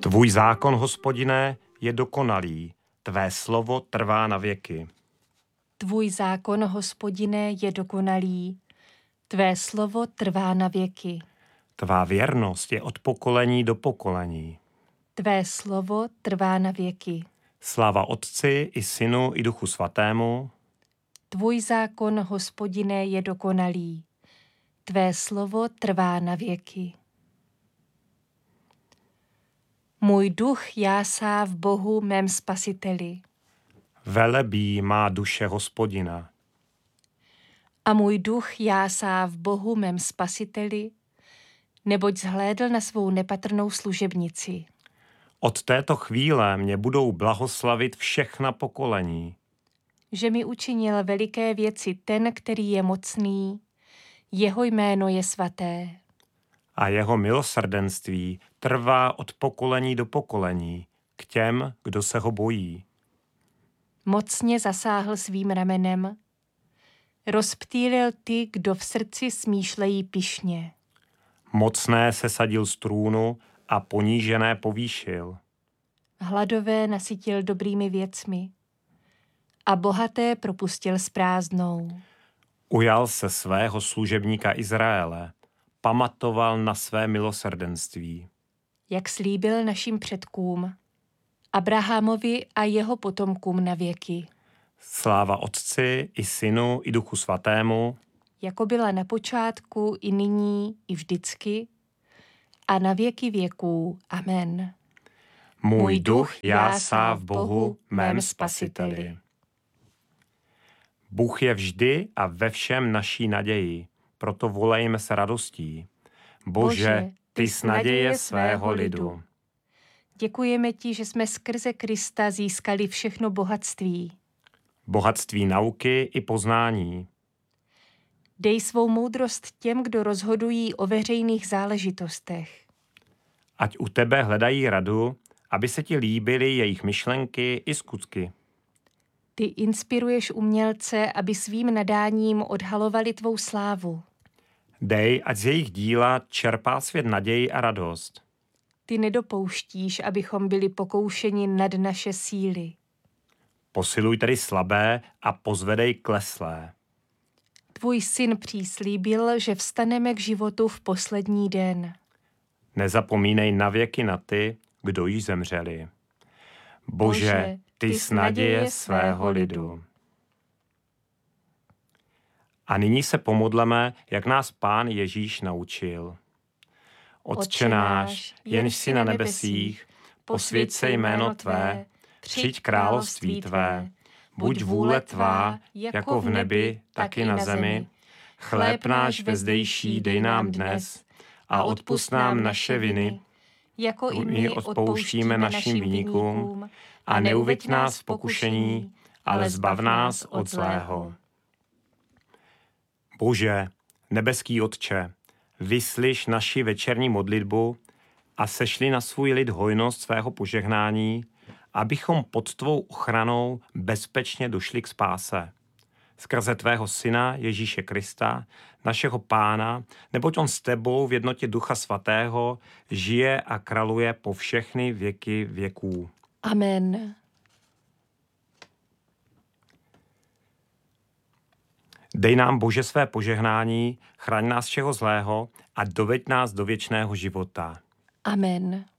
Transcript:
Tvůj zákon, Hospodine, je dokonalý, tvé slovo trvá na věky. Tvůj zákon, Hospodine, je dokonalý, tvé slovo trvá na věky. Tvá věrnost je od pokolení do pokolení. Tvé slovo trvá na věky. Sláva Otci i Synu i Duchu Svatému. Tvůj zákon, Hospodine, je dokonalý, tvé slovo trvá na věky. Můj duch jásá v Bohu mém spasiteli. Velebí má duše Hospodina. A můj duch jásá v Bohu mém spasiteli, neboť zhlédl na svou nepatrnou služebnici. Od této chvíle mě budou blahoslavit všechna pokolení. Že mi učinil veliké věci ten, který je mocný, jeho jméno je svaté. A jeho milosrdenství trvá od pokolení do pokolení k těm, kdo se ho bojí. Mocně zasáhl svým ramenem, rozptýlil ty, kdo v srdci smýšlejí pyšně. Mocné sesadil z trůnu a ponížené povýšil. Hladové nasytil dobrými věcmi a bohaté propustil s prázdnou. Ujal se svého služebníka Izraele, pamatoval na své milosrdenství. Jak slíbil našim předkům, Abrahamovi a jeho potomkům na věky. Sláva Otci i Synu i Duchu Svatému, Jako byla na počátku, i nyní, i vždycky, a na věky věků. Amen. můj duch jásá v Bohu, mém Spasiteli. Bůh je vždy a ve všem naší naději, proto volejme s radostí. Bože, ty s naděje svého lidu. Děkujeme ti, že jsme skrze Krista získali všechno bohatství. Bohatství nauky i poznání. Dej svou moudrost těm, kdo rozhodují o veřejných záležitostech. Ať u tebe hledají radu, aby se ti líbily jejich myšlenky i skutky. Ty inspiruješ umělce, aby svým nadáním odhalovali tvou slávu. Dej, ať z jejich díla čerpá svět naději a radost. Ty nedopouštíš, abychom byli pokoušeni nad naše síly. Posiluj tedy slabé a pozvedej kleslé. Tvůj syn příslíbil, že vstaneme k životu v poslední den. Nezapomínej navěky na ty, kdo již zemřeli. Bože, ty s naděje svého lidu. A nyní se pomodleme, jak nás Pán Ježíš naučil. Otče náš, jenž jsi na nebesích, posvěť se jméno tvé, přijď království tvé, buď vůle tvá, jako v nebi, tak i na zemi. Chléb náš vezdejší dej nám dnes a odpusť nám naše viny, jako i my odpouštíme našim viníkům, a neuveď nás v pokušení, ale zbav nás od zlého. Bože, nebeský Otče, vyslyš naši večerní modlitbu a sešli na svůj lid hojnost svého požehnání, abychom pod tvou ochranou bezpečně došli k spáse. Skrze tvého Syna Ježíše Krista, našeho Pána, neboť on s tebou v jednotě Ducha Svatého žije a králuje po všechny věky věků. Amen. Dej nám, Bože, své požehnání, chraň nás všeho zlého a doveď nás do věčného života. Amen.